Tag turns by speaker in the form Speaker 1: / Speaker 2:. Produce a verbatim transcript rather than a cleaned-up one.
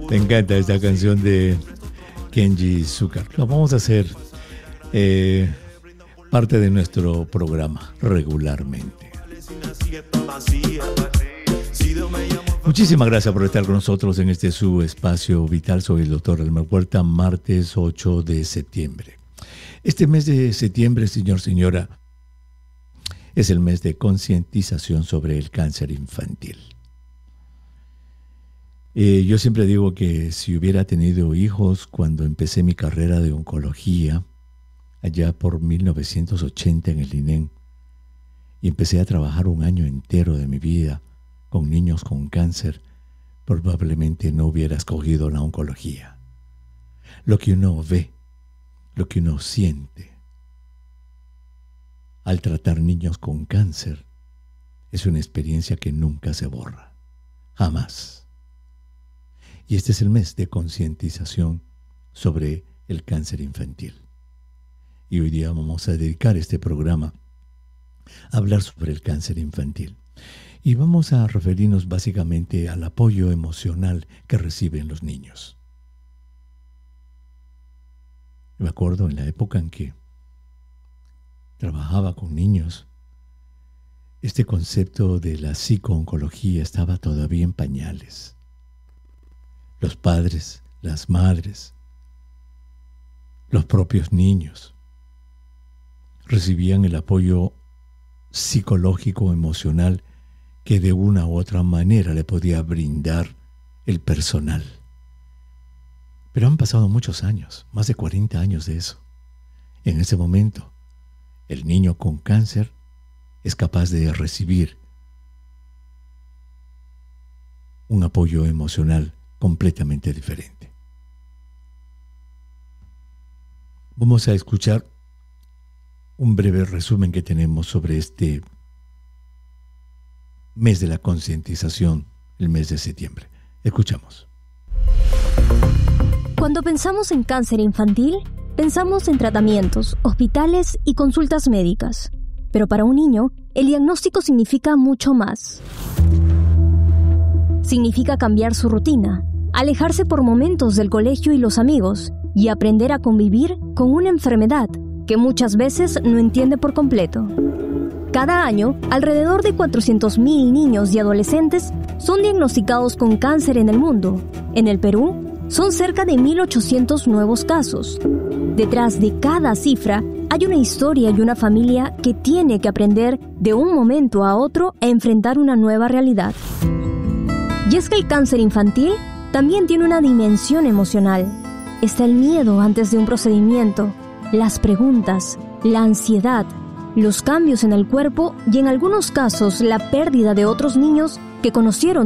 Speaker 1: Me encanta esta canción de Kenji Zucker. Lo vamos a hacer eh, parte de nuestro programa regularmente. Muchísimas gracias por estar con nosotros en este su espacio vital. Soy el doctor Elmer Huerta, martes ocho de septiembre. Este mes de septiembre, señor, señora, es el mes de concientización sobre el cáncer infantil. Eh, yo siempre digo que si hubiera tenido hijos cuando empecé mi carrera de oncología, allá por mil novecientos ochenta en el I N E M, y empecé a trabajar un año entero de mi vida con niños con cáncer, probablemente no hubiera escogido la oncología. Lo que uno ve, lo que uno siente al tratar niños con cáncer es una experiencia que nunca se borra, jamás. Y este es el mes de concientización sobre el cáncer infantil. Y hoy día vamos a dedicar este programa a hablar sobre el cáncer infantil. Y vamos a referirnos básicamente al apoyo emocional que reciben los niños. Me acuerdo en la época en que trabajaba con niños, este concepto de la psico-oncología estaba todavía en pañales. Los padres, las madres, los propios niños recibían el apoyo psicológico, emocional que de una u otra manera le podía brindar el personal. Pero han pasado muchos años, más de cuarenta años de eso. En ese momento, el niño con cáncer es capaz de recibir un apoyo emocional completamente diferente. Vamos a escuchar un breve resumen que tenemos sobre este mes de la concientización, el mes de septiembre. Escuchamos.
Speaker 2: Cuando pensamos en cáncer infantil, pensamos en tratamientos, hospitales y consultas médicas. Pero para un niño, el diagnóstico significa mucho más. Significa cambiar su rutina, alejarse por momentos del colegio y los amigos y aprender a convivir con una enfermedad que muchas veces no entiende por completo. Cada año, alrededor de cuatrocientos mil niños y adolescentes son diagnosticados con cáncer en el mundo. En el Perú, son cerca de mil ochocientos nuevos casos. Detrás de cada cifra hay una historia y una familia que tiene que aprender de un momento a otro a enfrentar una nueva realidad. Y es que el cáncer infantil también tiene una dimensión emocional. Está el miedo antes de un procedimiento, las preguntas, la ansiedad, los cambios en el cuerpo y en algunos casos la pérdida de otros niños que conocieron